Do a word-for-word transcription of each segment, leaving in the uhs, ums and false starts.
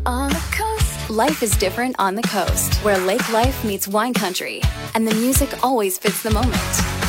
On the coast. Life is different on the coast, where lake life meets wine country, and the music always fits the moment.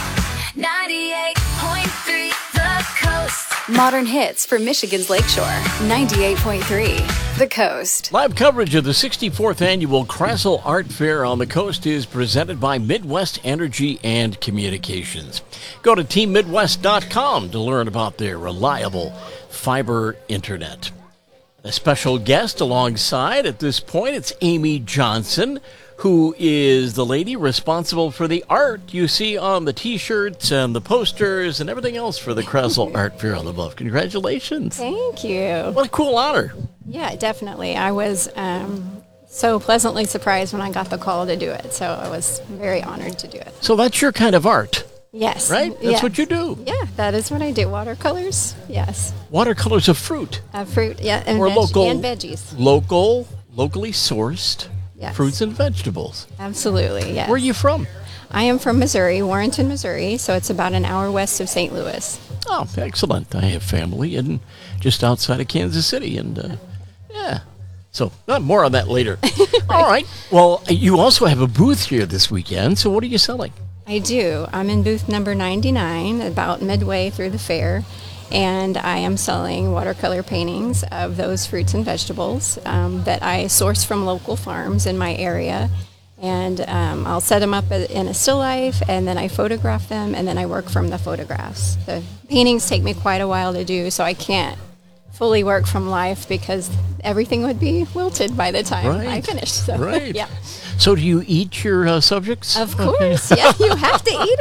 ninety-eight point three The Coast. Modern hits for Michigan's Lakeshore. ninety-eight point three The Coast. Live coverage of the sixty-fourth Annual Krasl Art Fair on the Coast is presented by Midwest Energy and Communications. Go to team midwest dot com to learn about their reliable fiber internet. A special guest alongside at this point, it's Amy Johnson, who is the lady responsible for the art you see on the T-shirts and the posters and everything else for the Krasl Art Fair on the Bluff. Congratulations. Thank you. What a cool honor. Yeah, definitely. I was um, so pleasantly surprised when I got the call to do it, so I was very honored to do it. So that's your kind of art. Yes. Right? That's yes. what you do. Yeah, that is what I do. Watercolors, yes. Watercolors of fruit. Uh, fruit, yeah, and, or veg- local, and veggies. Local, locally sourced yes. fruits and vegetables. Absolutely, yes. Where are you from? I am from Missouri, Warrenton, Missouri, so it's about an hour west of Saint Louis. Oh, excellent. I have family in just outside of Kansas City, and uh, yeah. So, uh, more on that later. right. All right. Well, you also have a booth here this weekend, so what are you selling? I do. I'm in booth number ninety-nine, about midway through the fair, and I am selling watercolor paintings of those fruits and vegetables um, that I source from local farms in my area. And um, I'll set them up in a still life, and then I photograph them, and then I work from the photographs. The paintings take me quite a while to do, so I can't fully work from life because everything would be wilted by the time right. I finish. So, right. yeah. So do you eat your uh, subjects? Of course. Yeah, you have to eat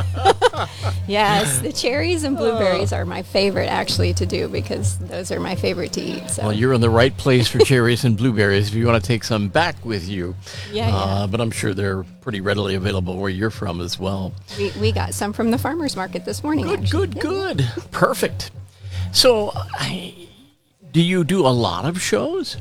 it. Yes, the cherries and blueberries are my favorite actually to do because those are my favorite to eat. So. Well, you're in the right place for cherries and blueberries if you want to take some back with you. Yeah, uh, yeah. But I'm sure they're pretty readily available where you're from as well. We, we got some from the farmer's market this morning. Good, actually. good, yeah. good. Perfect. So I, do you do a lot of shows?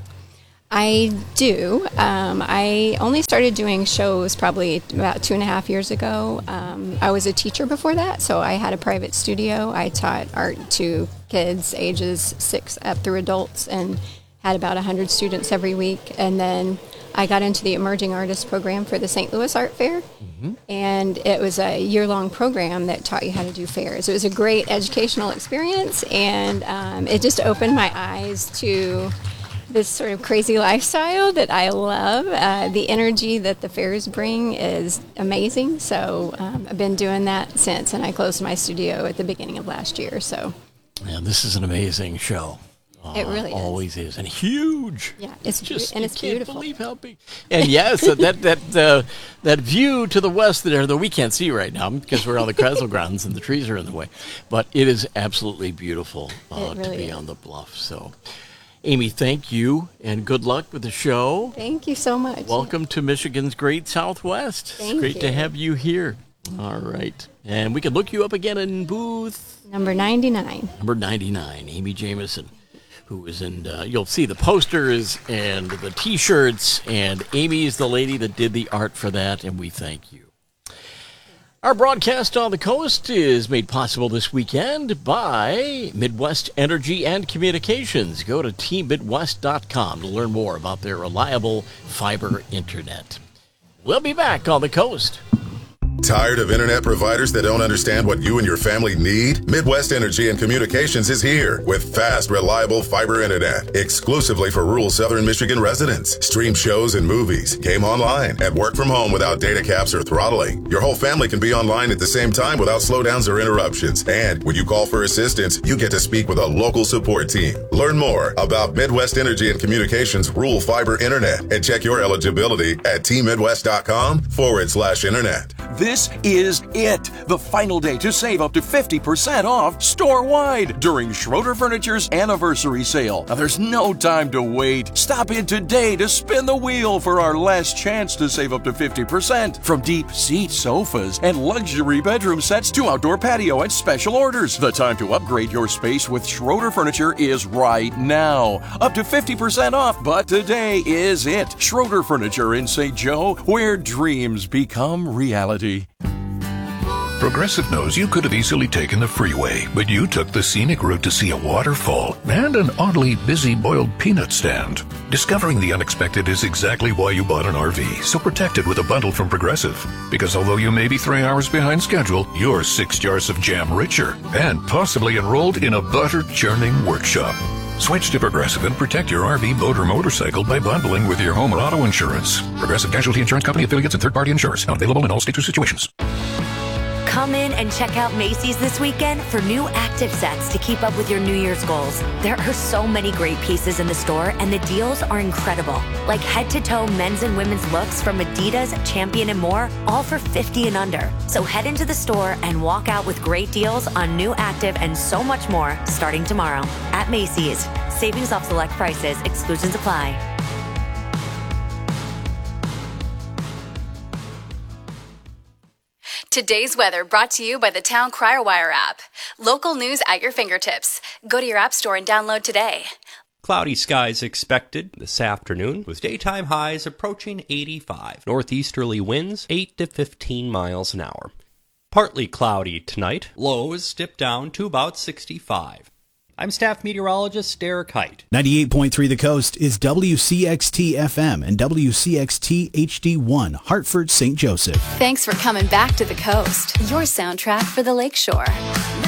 I do. Um, I only started doing shows probably about two and a half years ago. Um, I was a teacher before that, so I had a private studio. I taught art to kids ages six up through adults and had about one hundred students every week. And then I got into the Emerging Artists program for the Saint Louis Art Fair, mm-hmm. and it was a year-long program that taught you how to do fairs. It was a great educational experience, and um, it just opened my eyes to this sort of crazy lifestyle that I love. Uh, the energy that the fairs bring is amazing. So um, I've been doing that since, and I closed my studio at the beginning of last year. So, yeah, this is an amazing show. Uh, it really is. Always is, and huge. Yeah, it's just and it's you can't beautiful. Believe how big. And yes, that that uh, that view to the west there, though we can't see right now because we're on the Krasl grounds and the trees are in the way, but it is absolutely beautiful uh, really to be is. on the bluff. So. Amy, thank you, and good luck with the show. Thank you so much. Welcome to Michigan's Great Southwest. Thank it's great you. to have you here. All right. And we can look you up again in booth number ninety-nine. Number ninety-nine, Amy Jameson, who is in, uh, you'll see the posters and the T-shirts, and Amy is the lady that did the art for that, and we thank you. Our broadcast on the coast is made possible this weekend by Midwest Energy and Communications. Go to team midwest dot com to learn more about their reliable fiber internet. We'll be back on the coast. Tired of internet providers that don't understand what you and your family need? Midwest Energy and Communications is here with fast, reliable fiber internet exclusively for rural southern Michigan residents. Stream shows and movies, game online, and work from home without data caps or throttling. Your whole family can be online at the same time without slowdowns or interruptions. And when you call for assistance, you get to speak with a local support team. Learn more about Midwest Energy and Communications rural fiber internet and check your eligibility at team midwest dot com forward slash internet. This is it, the final day to save up to fifty percent off store-wide during Schroeder Furniture's anniversary sale. Now, there's no time to wait. Stop in today to spin the wheel for our last chance to save up to fifty percent. From deep seat sofas and luxury bedroom sets to outdoor patio and special orders. The time to upgrade your space with Schroeder Furniture is right now. Up to fifty percent off, but today is it. Schroeder Furniture in Saint Joe, where dreams become reality. Progressive knows you could have easily taken the freeway, but you took the scenic route to see a waterfall and an oddly busy boiled peanut stand. Discovering the unexpected is exactly why you bought an R V, so protect it with a bundle from Progressive. Because although you may be three hours behind schedule, you're six jars of jam richer and possibly enrolled in a butter-churning workshop. Switch to Progressive and protect your R V, boat, or motorcycle by bundling with your home or auto insurance. Progressive Casualty Insurance Company affiliates and third-party insurers. Not available in all states or situations. Come in and check out Macy's this weekend for new active sets to keep up with your New Year's goals. There are so many great pieces in the store, and the deals are incredible. Like head-to-toe men's and women's looks from Adidas, Champion, and more, all for fifty dollars and under. So head into the store and walk out with great deals on new active and so much more starting tomorrow. At Macy's. Savings off select prices. Exclusions apply. Today's weather brought to you by the Town Crier Wire app. Local news at your fingertips. Go to your app store and download today. Cloudy skies expected this afternoon, with daytime highs approaching eighty-five. Northeasterly winds eight to fifteen miles an hour. Partly cloudy tonight. Lows dip down to about sixty-five. I'm staff meteorologist Derek Height. ninety-eight point three The Coast is W C X T F M and W C X T H D one, Hartford, Saint Joseph. Thanks for coming back to the coast. Your soundtrack for the Lakeshore.